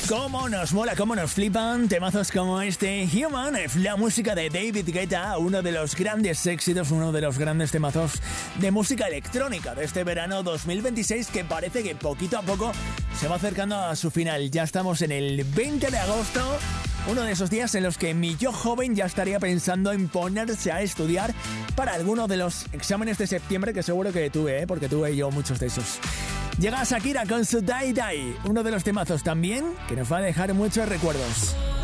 Cómo nos mola, cómo nos flipan temazos como este Human, la música de David Guetta, uno de los grandes éxitos, uno de los grandes temazos de música electrónica de este verano 2026 que parece que poquito a poco se va acercando a su final. Ya estamos en el 20 de agosto, uno de esos días en los que mi yo joven ya estaría pensando en ponerse a estudiar para alguno de los exámenes de septiembre que seguro que tuve, porque tuve yo muchos de esos. Llega Shakira con su Die Die, uno de los temazos también que nos va a dejar muchos recuerdos.